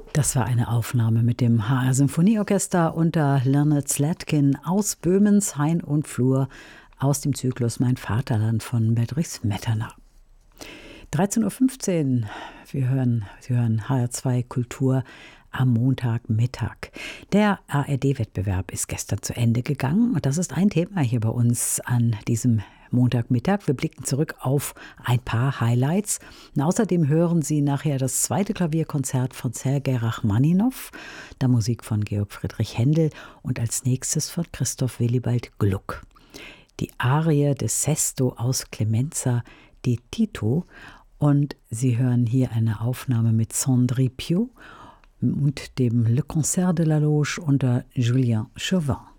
Das war eine Aufnahme mit dem HR Symphonieorchester unter Leonard Slatkin aus Böhmens Hain und Flur aus dem Zyklus Mein Vaterland von Bedřich Smetana. 13.15 Uhr, Sie hören HR2 Kultur am Montagmittag. Der ARD-Wettbewerb ist gestern zu Ende gegangen und das ist ein Thema hier bei uns an diesem Montagmittag. Wir blicken zurück auf ein paar Highlights. Und außerdem hören Sie nachher das zweite Klavierkonzert von Sergei Rachmaninow, der Musik von Georg Friedrich Händel und als nächstes von Christoph Willibald Gluck. Die Arie des Sesto aus Clemenza di Tito und Sie hören hier eine Aufnahme mit Sandri Piau und dem Le Concert de la Loge unter Julien Chauvin.